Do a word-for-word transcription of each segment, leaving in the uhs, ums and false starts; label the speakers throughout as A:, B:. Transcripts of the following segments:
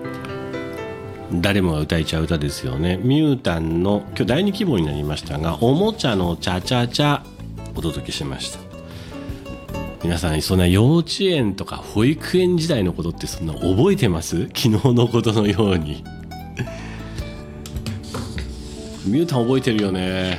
A: 誰もが歌えちゃう歌ですよね。ミュータンの今日だいに希望になりましたが、おもちゃのチャチャチャお届けしました。皆さんそんな幼稚園とか保育園時代のことってそんな覚えてます？昨日のことのようにミュータン覚えてるよね。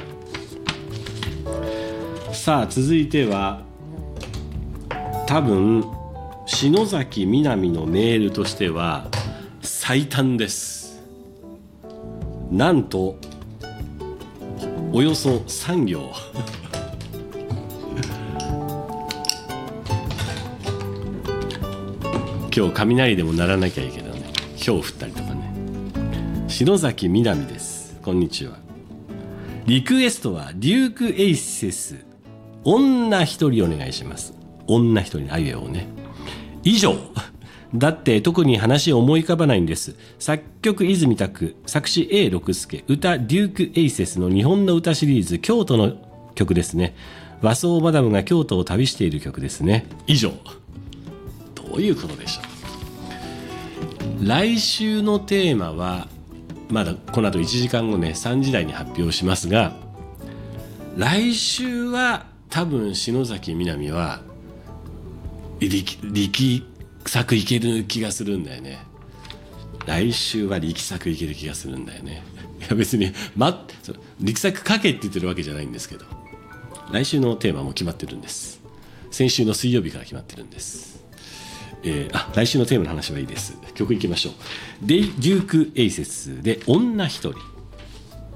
A: さあ続いては多分篠崎みなみのメールとしては最短です。なんとおよそさん行今日雷でも鳴らなきゃいいけどね、雹降ったりとかね。篠崎みなみです。こんにちは。リクエストはデュークエイセス女一人お願いします。女一人あいうえをね。以上。だって特に話思い浮かばないんです。作曲泉拓、作詞 A 六輔、歌デュークエイセスの日本の歌シリーズ京都の曲ですね。和装マダムが京都を旅している曲ですね。以上。どういうことでしょう。来週のテーマはまだこの後いちじかんごねさんじ台に発表しますが、来週は多分篠崎みなみは力力作いける気がするんだよね。来週は力作いける気がするんだよね。いや別に、ま、力作書けって言ってるわけじゃないんですけど、来週のテーマも決まってるんです。先週の水曜日から決まってるんです。えー、あ来週のテーマの話はいいです。曲いきましょう。デイ・デューク・エイセスで女一人。